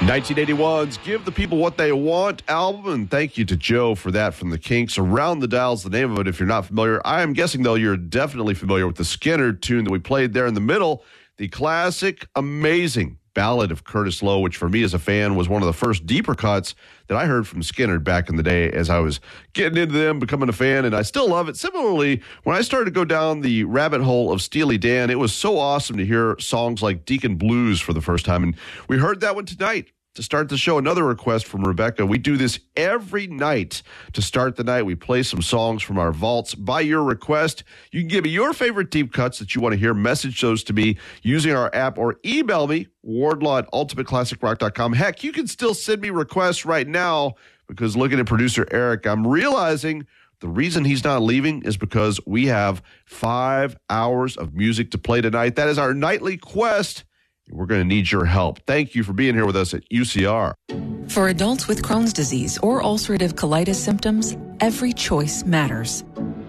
1981's Give the People What They Want album, and thank you to Joe for that from the Kinks. Around the Dial's the name of it if you're not familiar. I am guessing, though, you're definitely familiar with the Skynyrd tune that we played there in the middle, the classic, amazing Ballad of Curtis Loew, which for me as a fan was one of the first deeper cuts that I heard from Skynyrd back in the day as I was getting into them, becoming a fan, and I still love it. Similarly, when I started to go down the rabbit hole of Steely Dan, it was so awesome to hear songs like Deacon Blues for the first time, and we heard that one tonight. To start the show, another request from Rebecca. We do this every night to start the night. We play some songs from our vaults by your request. You can give me your favorite deep cuts that you want to hear. Message those to me using our app or email me, wardlaw@ultimateclassicrock.com. Heck, you can still send me requests right now because looking at producer Eric, I'm realizing the reason he's not leaving is because we have 5 hours of music to play tonight. That is our nightly quest. We're going to need your help. Thank you for being here with us at UCR. For adults with Crohn's disease or ulcerative colitis symptoms, every choice matters.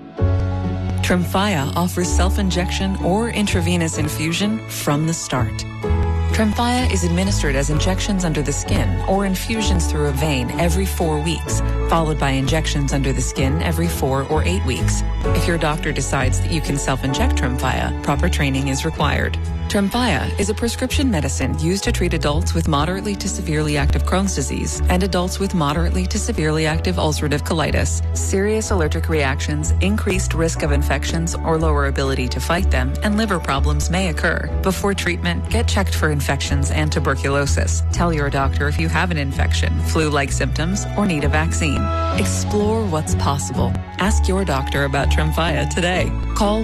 Tremfya offers self-injection or intravenous infusion from the start. Tremfya is administered as injections under the skin or infusions through a vein every 4 weeks, followed by injections under the skin every 4 or 8 weeks. If your doctor decides that you can self-inject Tremfya, proper training is required. Tremfya is a prescription medicine used to treat adults with moderately to severely active Crohn's disease and adults with moderately to severely active ulcerative colitis. Serious allergic reactions, increased risk of infections or lower ability to fight them, and liver problems may occur. Before treatment, get checked for infections and tuberculosis. Tell your doctor if you have an infection, flu-like symptoms, or need a vaccine. Explore what's possible. Ask your doctor about Tremfya today. Call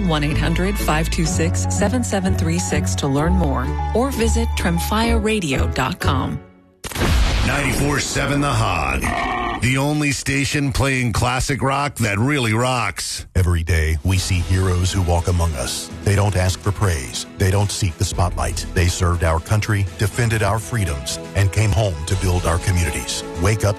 1-800-526-7736 to learn more, or visit tremfyaradio.com. 94.7 The Hog. The only station playing classic rock that really rocks. Every day, we see heroes who walk among us. They don't ask for praise. They don't seek the spotlight. They served our country, defended our freedoms, and came home to build our communities. Wake up